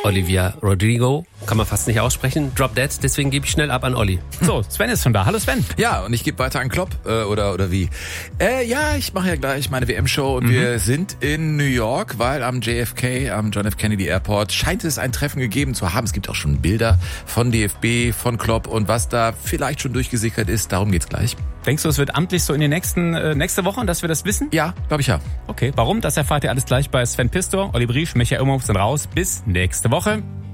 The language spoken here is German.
Olivia Rodrigo, kann man fast nicht aussprechen, Drop Dead, deswegen gebe ich schnell ab an Olli. So, Sven ist schon da. Hallo Sven. Ja, und ich gebe weiter an Klopp, oder wie? Ja, ich mache ja gleich meine WM-Show und wir sind in New York, weil am JFK, am John F. Kennedy Airport, scheint es ein Treffen gegeben zu haben. Es gibt auch schon Bilder von DFB, von Klopp und was da vielleicht schon durchgesickert ist, darum geht's gleich. Denkst du, es wird amtlich so in den nächste Woche, dass wir das wissen? Ja, glaube ich ja. Okay, warum? Das erfahrt ihr alles gleich bei Sven Pistor, Olli Briesch, Michael Imhoff sind raus. Bis nächste Woche.